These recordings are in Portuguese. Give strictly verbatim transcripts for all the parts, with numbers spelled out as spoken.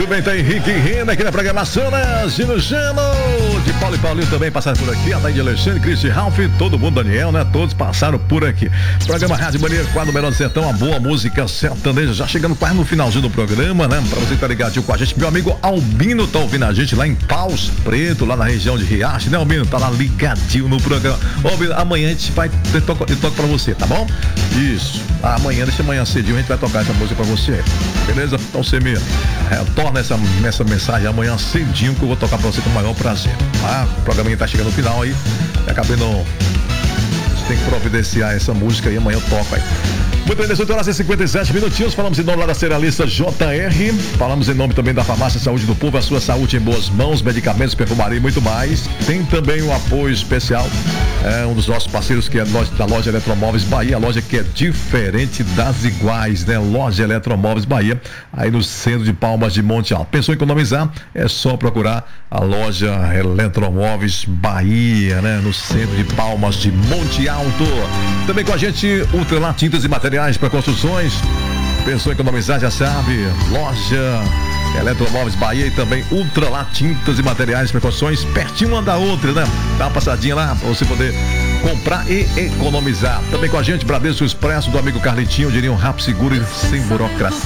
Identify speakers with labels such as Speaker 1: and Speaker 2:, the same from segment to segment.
Speaker 1: Muito bem, tá Henrique e Rena aqui na programação, né? Gino Gino, de Paulo e Paulinho também passaram por aqui. Ataíde Alexandre, Cristi Ralph, todo mundo, Daniel, né? Todos passaram por aqui. Programa Rádio Mania, quadro Melhor do Sertão, uma boa música sertaneja. Já chegando quase no finalzinho do programa, né? Pra você estar ligadinho com a gente. Meu amigo Albino tá ouvindo a gente lá em Paus Preto, lá na região de Riacho, né, Albino? Tá lá ligadinho no programa. Ô, Albino, amanhã a gente vai eu toco, eu toco pra você, tá bom? Isso. Amanhã, deixa amanhã cedinho, a gente vai tocar essa música pra você. Beleza? Então você me retorna essa, essa mensagem amanhã cedinho que eu vou tocar pra você com o maior prazer. Tá? O programa tá chegando no final aí. Acabei não. Você tem que providenciar essa música aí, amanhã eu toco aí. Muito bem, dezoito horas e cinquenta e sete minutinhos. Falamos em nome lá da cerealista J R. Falamos em nome também da Farmácia Saúde do Povo. A sua saúde em boas mãos, medicamentos, perfumaria e muito mais. Tem também um apoio especial. É um dos nossos parceiros que é da loja Eletromóveis Bahia. A loja que é diferente das iguais, né? Loja Eletromóveis Bahia. Aí no centro de Palmas de Monte Alto. Pensou em economizar? É só procurar a loja Eletromóveis Bahia, né? No centro de Palmas de Monte Alto. Também com a gente, Ultralar Tintas e Materiais para construções. Pensou em economizar, já sabe. Loja Eletromóveis Bahia e também Ultralar Tintas e Materiais para construções, pertinho uma da outra, né? Dá uma passadinha lá para você poder comprar e economizar. Também com a gente, Bradesco Expresso do amigo Carlitinho, diria um rápido, seguro e sem burocracia.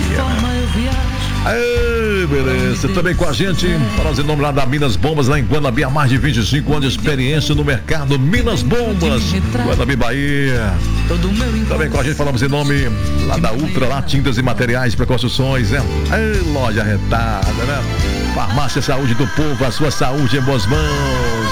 Speaker 1: Aê, beleza. Também com a gente, falamos em nome lá da Minas Bombas, lá em Guanabí, há mais de vinte e cinco anos de experiência no mercado. Minas Bombas, Guanabí, Bahia. Também com a gente, falamos em nome lá da Ultralar Tintas e Materiais para construções, né? Aê, loja retada, né? Farmácia Saúde do Povo, a sua saúde em boas mãos.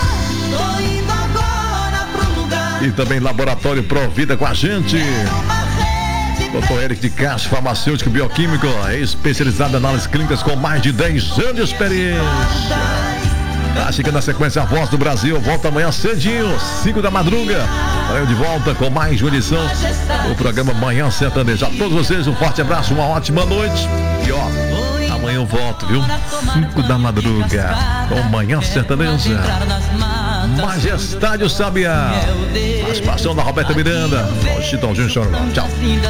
Speaker 1: E também Laboratório Provida com a gente. doutor Eric de Castro, farmacêutico bioquímico, é especializado em análises clínicas com mais de dez anos de experiência. Tá chegando na sequência a Voz do Brasil. Volta amanhã cedinho, cinco da madruga. Amanhã de volta com mais uma edição do programa Manhã Sertaneja. A todos vocês um forte abraço, uma ótima noite. E ó, amanhã eu volto, viu? cinco da madruga com Manhã Sertaneja. Majestade o Sabiá. Participação da Roberta Miranda. Chitãozinho Chorão. Tchau.